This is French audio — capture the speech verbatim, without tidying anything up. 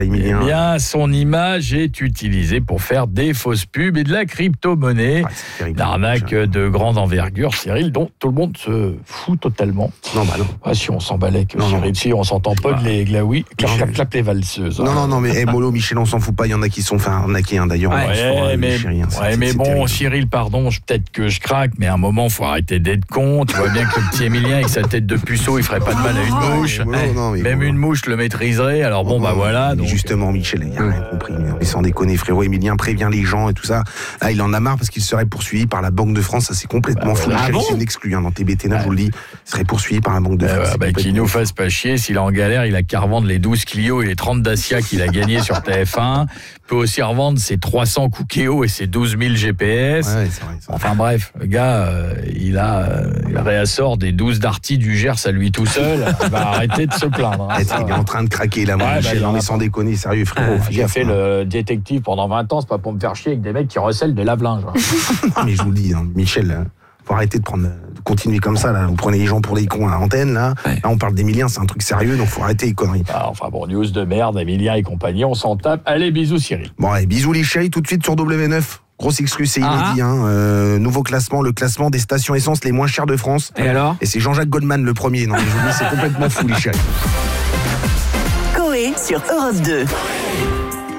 Emilien. Eh bien, son image est utilisée pour faire des fausses pubs et de la crypto-monnaie. Ah, Une arnaque de grande envergure, Cyril, dont tout le monde se fout totalement. Non, bah non. Ah, si on s'emballait que Non, Cyril, non. si on s'entend pas de les glaouis, clap, Non, clap, mais- clap les valseuses. Non, non, non, mais hey, Molo, Michel, on s'en fout pas. Il y en a qui sont fait arnaquer, hein, d'ailleurs. Ouais, on va se faire, euh, mais, chérie, hein, c'est- ouais, c'est- mais c'est bon, terrible. Cyril, pardon, je- peut-être que je craque, mais à un moment, faut arrêter d'être con. Tu vois bien que le petit Emilien, avec sa tête de puceau, il ferait pas de mal à une mouche. mais Molo, non, mais Même Molo. une mouche le maîtriserait. Alors bon, bah voilà. Mais Donc, justement, Michel, il a rien compris. Mais sans déconner, frérot, Emilien prévient les gens et tout ça. Là, il en a marre parce qu'il serait poursuivi par la Banque de France. Ça, c'est complètement Bah, fou. voilà. Michel, Ah bon c'est une exclue, hein, dans T B T N A, je vous le dis. Il serait poursuivi par la Banque de Euh, France. bah, C'est bah, qu'il complètement nous fou. fasse pas chier. S'il est en galère, il a qu'à revendre les douze Clio et les trente Dacia qu'il a gagnés sur T F un. Il peut aussi revendre ses trois cents Cookéo et ses douze mille G P S. Ouais, c'est vrai, c'est vrai. Enfin bref, le gars, euh, il a euh, il réassort des douze Darty du Gers à lui tout seul. Il va arrêter de se plaindre. hein. Eh, Il est en train de craquer là, mon Ouais, bah, Michel. il en Non, a mais pas. sans déconner, sérieux, frérot. fais J'ai gaffe, fait hein. le détective pendant vingt ans, c'est pas pour me faire chier avec des mecs qui recèlent des lave-linges. Non, mais je vous le dis, hein, Michel, euh, faut arrêter de prendre, de continuer comme ça. Là. Vous prenez les gens pour des cons à l'antenne. Là, Ouais. là on parle d'Emilien, c'est un truc sérieux, donc faut arrêter les conneries. Ah, enfin bon, news de merde, Emilien et compagnie, on s'en tape. Allez, bisous Cyril. Bon, allez, bisous les chéris, tout de suite sur W neuf. Grosse exclue, c'est Ah. inédit. Hein. Euh, nouveau classement, le classement des stations essence les moins chères de France. Et alors? Et c'est Jean-Jacques Goldman le premier. Non, mais je vous dis, c'est complètement fou, les chéris. Coé sur Europe deux.